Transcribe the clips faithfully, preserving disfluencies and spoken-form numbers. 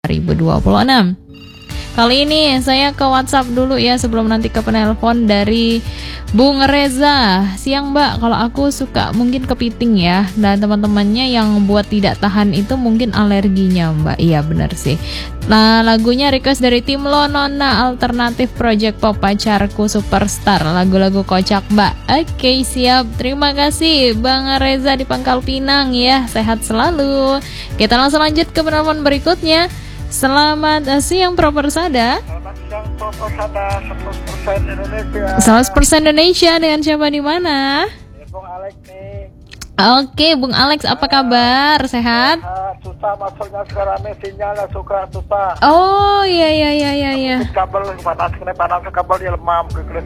dua ribu dua puluh enam. Kali ini saya ke WhatsApp dulu ya sebelum nanti ke penelpon dari Bung Reza. Siang Mbak, kalau aku suka mungkin kepiting ya. Dan teman-temannya yang buat tidak tahan itu mungkin alerginya Mbak. Iya benar sih. Nah lagunya request dari tim Lo Nona Alternatif Project Pop Pacarku Superstar. Lagu-lagu kocak Mbak. Oke siap, terima kasih Bang Reza di Pangkal Pinang ya. Sehat selalu. Kita langsung lanjut ke penelpon berikutnya. Selamat siang Pro Persada. Selamat siang Pro Persada, seratus persen Indonesia. seratus persen Indonesia dengan siapa di mana? Ya, Bung Alex nih. Oke, Bung Alex apa kabar? Sehat? Ah, susah masuknya sekarang nih, sinyalnya suka susah. Oh, iya iya iya iya iya. Kabel panas kena panas kabel dia lemam kegelet.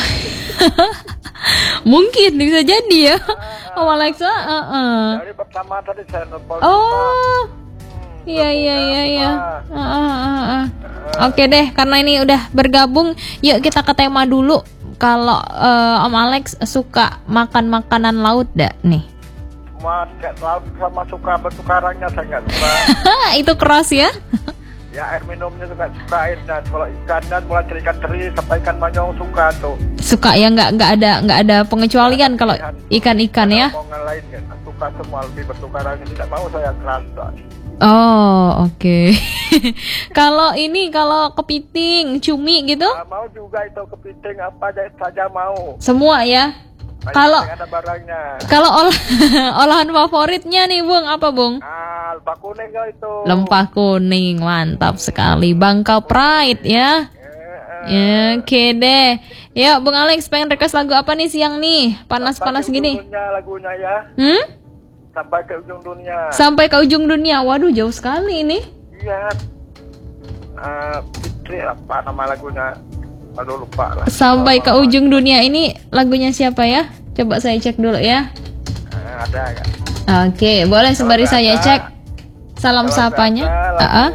Mungkin bisa jadi ya. Oh, Alex, uh, uh. Dari pertama tadi saya nelfon. Oh. Iya iya iya iya. Uh, uh, uh, uh. Oke deh, karena ini udah bergabung, yuk kita ke tema dulu. Kalau uh, Om Alex suka makan makanan laut dak nih? Semua laut sama suka bertukarannya saya nggak suka. Itu keras ya? Ya air minumnya juga suka airnya. Kalau ikan dan mulai dari ikan teri sampai ikan manyong suka tuh. Suka ya, nggak nggak ada nggak ada pengecualian kalau ikan-ikan ya? Mau lain kan suka semua lebih bertukaran, tidak mau saya keras. Oh oke. Okay. Kalau ini kalau kepiting, cumi gitu? Nah, mau juga itu kepiting apa aja saja mau. Semua ya. Kalau ada barangnya. Kalau olah, olahan favoritnya nih Bung apa Bung? Ah, lempah kuning itu. Lempah kuning, mantap sekali. Bangka Pride ya. Ya, oke okay deh. Ya Bung Alex pengen request lagu apa nih siang nih? Panas-panas gini. Lagunya, lagunya ya. Hmm? Sampai ke ujung dunia. Sampai ke ujung dunia. Waduh jauh sekali ini. Iya. Uh, Fitri apa nama lagunya? Aduh lupa lah. Sampai ke ujung dunia ini lagunya siapa ya? Coba saya cek dulu ya. Uh, ada kan? Oke, boleh sembari Kalau saya ada, cek. Salam sapanya. Uh-uh.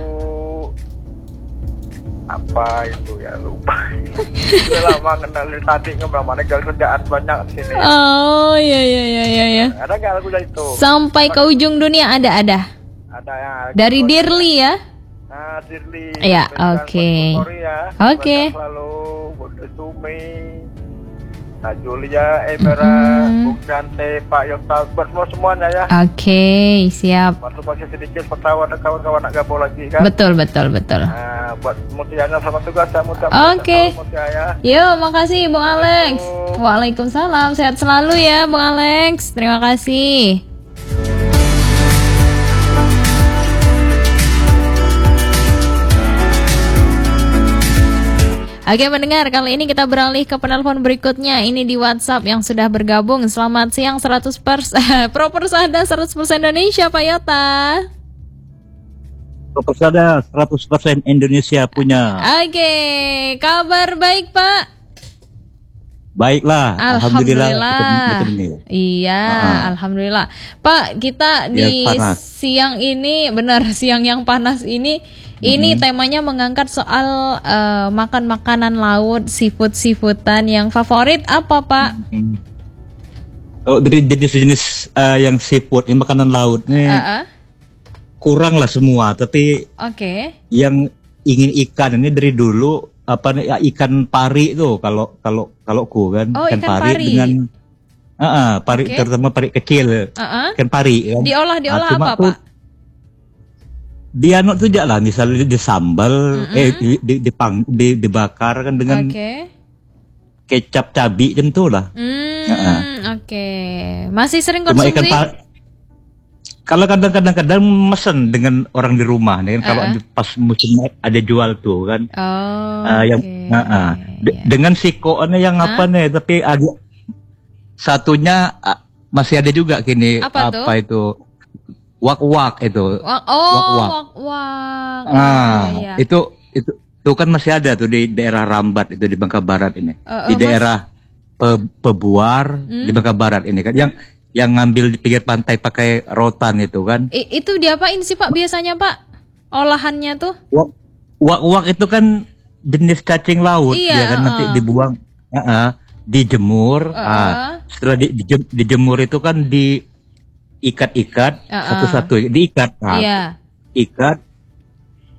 Apa itu ya lupa. Sudah lama kenal tadi nggak mana kerjaan banyak di sini. Oh iya iya iya iya. Ya. Ada nggak lagu itu? Sampai ke ujung dunia ada ada. Ada ya. Dari Dirli ya. Nah Dirli. Ya oke. Oke. Lalu Bunda Sumi, Nah Julia, Emera, mm-hmm. Bung Dante, Pak Yota, buat semua semuanya ya. Oke okay, siap. Masuk masih sedikit pertawan kawan-kawan nak gabung lagi kan. Betul betul betul. Nah, buat Mutiara sama tugas saya Mutia. Oke. Okay. Yo, makasih Bung Alex. Waalaikumsalam. Sehat selalu ya Bung Alex. Terima kasih. Oke mendengar, kali ini kita beralih ke penelpon berikutnya. Ini di WhatsApp yang sudah bergabung. Selamat siang seratus persen Pro Persada seratus persen Indonesia Pak Yota. Pro Persada seratus persen Indonesia punya. Oke, kabar baik Pak? Baiklah, Alhamdulillah. Alhamdulillah. Iya, uh-huh. Alhamdulillah. Pak, kita di ya, siang ini, benar siang yang panas ini. Ini mm-hmm. temanya mengangkat soal uh, makan makanan laut, seafood-seafoodan yang favorit apa Pak? Mm-hmm. Oh, dari jenis-jenis uh, yang seafood, yang makanan laut nih uh-uh. kurang lah semua. Tapi okay. yang ingin ikan ini dari dulu apa nih ya, ikan pari tuh kalau kalau kalau ku kan oh, ikan, ikan pari, pari dengan uh-uh, pari okay. terutama pari kecil, uh-uh. ikan pari. Kan? Diolah diolah nah, apa tuh, Pak? Dia no tuh lah misalnya disambal mm-hmm. eh di, di, dipang, di dibakar kan dengan okay. kecap cabai jam tuh lah. Mm, uh-uh. Oke. Okay. Masih sering Cuma konsumsi? Ikan par- kalau kadang-kadang kadang mesen dengan orang di rumah nih kan uh-uh. kalau pas musim ada jual tuh kan. Oh. Uh, yang okay. uh-uh. De- yeah. Dengan sikoannya yang huh? apa nih tapi ada satunya uh, masih ada juga kini apa, apa itu? Wak-wak itu. Wak, oh, wak-wak. Nah, ya, ya. itu itu itu kan masih ada tuh di daerah Rambat itu di Bangka Barat ini. Uh, uh, di daerah Pe, Pebuar hmm? di Bangka Barat ini kan yang yang ngambil di pinggir pantai pakai rotan itu kan. I, itu diapain sih Pak biasanya Pak? Olahannya tuh? Wak, wak-wak itu kan jenis cacing laut iya, ya kan uh. nanti dibuang uh-uh, dijemur. Uh. Uh, setelah di, di, dijemur itu kan di ikat-ikat uh-uh. satu-satu diikat nah, yeah. ikat